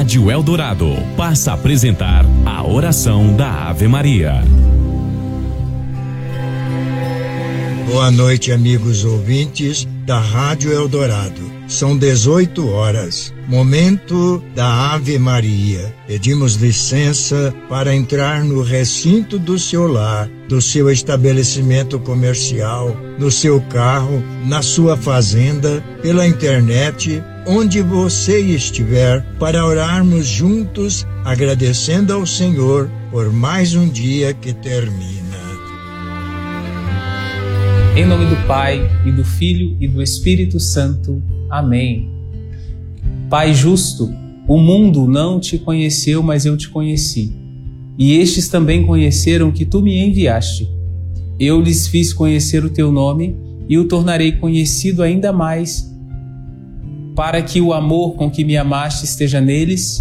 Rádio Eldorado passa a apresentar a oração da Ave Maria. Boa noite, amigos ouvintes da Rádio Eldorado. São 18 horas, momento da Ave Maria. Pedimos licença para entrar no recinto do seu lar, do seu estabelecimento comercial, no seu carro, na sua fazenda, pela internet, onde você estiver, para orarmos juntos, agradecendo ao Senhor por mais um dia que termina. Em nome do Pai, e do Filho, e do Espírito Santo. Amém. Pai justo, o mundo não te conheceu, mas eu te conheci. E estes também conheceram que tu me enviaste. Eu lhes fiz conhecer o teu nome, e o tornarei conhecido ainda mais, para que o amor com que me amaste esteja neles,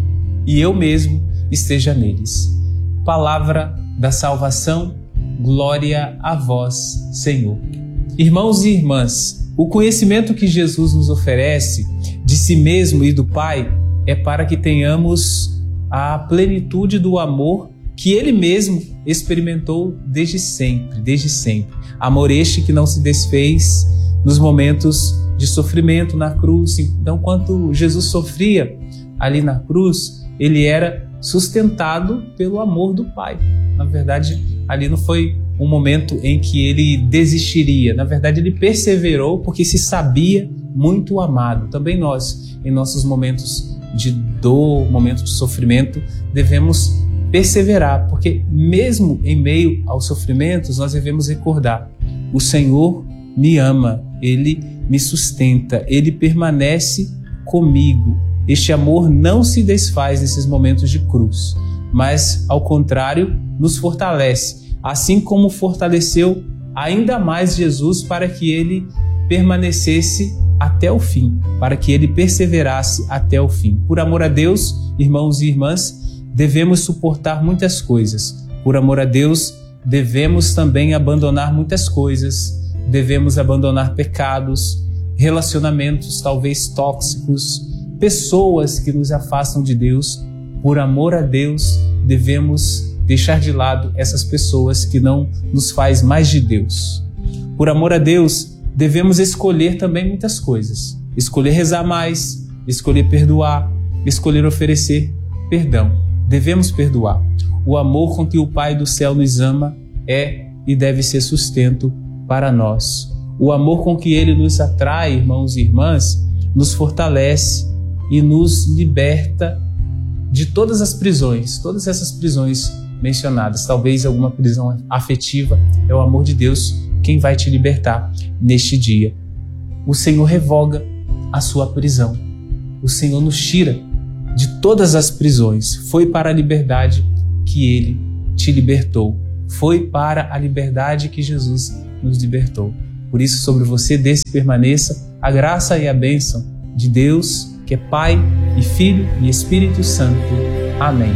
e eu mesmo esteja neles. Palavra da salvação. Glória a vós, Senhor. Irmãos e irmãs, o conhecimento que Jesus nos oferece de si mesmo e do Pai é para que tenhamos a plenitude do amor que Ele mesmo experimentou desde sempre. Amor este que não se desfez nos momentos de sofrimento na cruz. Então, quando Jesus sofria ali na cruz, Ele era sustentado pelo amor do Pai. Na verdade, ali não foi um momento em que ele desistiria. Na verdade, ele perseverou porque se sabia muito amado. Também nós, em nossos momentos de dor, momentos de sofrimento, devemos perseverar, porque mesmo em meio aos sofrimentos, nós devemos recordar: o Senhor me ama, Ele me sustenta, Ele permanece comigo. Este amor não se desfaz nesses momentos de cruz, mas, ao contrário, nos fortalece, assim como fortaleceu ainda mais Jesus para que ele permanecesse até o fim, para que ele perseverasse até o fim. Por amor a Deus, irmãos e irmãs, devemos suportar muitas coisas. Por amor a Deus, devemos também abandonar muitas coisas. Devemos abandonar pecados, relacionamentos talvez tóxicos, pessoas que nos afastam de Deus. Por amor a Deus, devemos deixar de lado essas pessoas que não nos faz mais de Deus. Por amor a Deus, devemos escolher também muitas coisas. Escolher rezar mais, escolher perdoar, escolher oferecer perdão. Devemos perdoar. O amor com que o Pai do céu nos ama é e deve ser sustento para nós. O amor com que Ele nos atrai, irmãos e irmãs, nos fortalece e nos liberta de todas as prisões, todas essas prisões mencionadas. Talvez alguma prisão afetiva. É o amor de Deus quem vai te libertar neste dia. O Senhor revoga a sua prisão. O Senhor nos tira de todas as prisões. Foi para a liberdade que Ele te libertou. Foi para a liberdade que Jesus nos libertou. Por isso, sobre você desce e permaneça a graça e a bênção de Deus, que é Pai e Filho e Espírito Santo. Amém.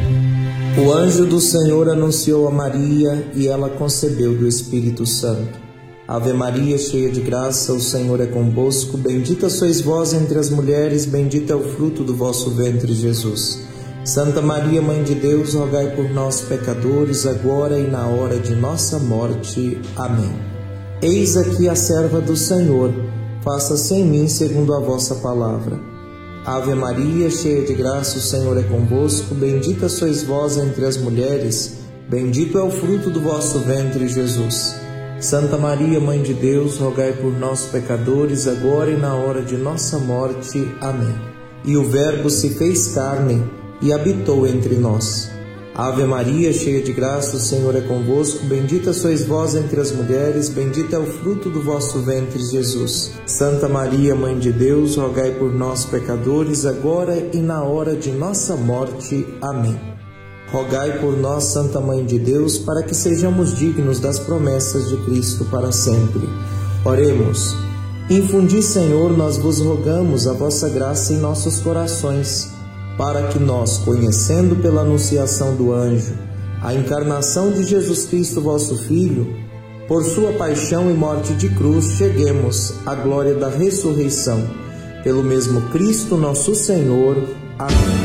O anjo do Senhor anunciou a Maria e ela concebeu do Espírito Santo. Ave Maria, cheia de graça, o Senhor é convosco. Bendita sois vós entre as mulheres, bendito é o fruto do vosso ventre, Jesus. Santa Maria, Mãe de Deus, rogai por nós, pecadores, agora e na hora de nossa morte. Amém. Eis aqui a serva do Senhor, faça-se em mim segundo a vossa palavra. Ave Maria, cheia de graça, o Senhor é convosco. Bendita sois vós entre as mulheres, bendito é o fruto do vosso ventre, Jesus. Santa Maria, Mãe de Deus, rogai por nós, pecadores, agora e na hora de nossa morte. Amém. E o Verbo se fez carne e habitou entre nós. Ave Maria, cheia de graça, o Senhor é convosco. Bendita sois vós entre as mulheres, bendito é o fruto do vosso ventre, Jesus. Santa Maria, Mãe de Deus, rogai por nós, pecadores, agora e na hora de nossa morte. Amém. Rogai por nós, Santa Mãe de Deus, para que sejamos dignos das promessas de Cristo para sempre. Oremos. Infundi, Senhor, nós vos rogamos a vossa graça em nossos corações, para que nós, conhecendo pela anunciação do anjo a encarnação de Jesus Cristo, vosso Filho, por sua paixão e morte de cruz, cheguemos à glória da ressurreição. Pelo mesmo Cristo nosso Senhor. Amém.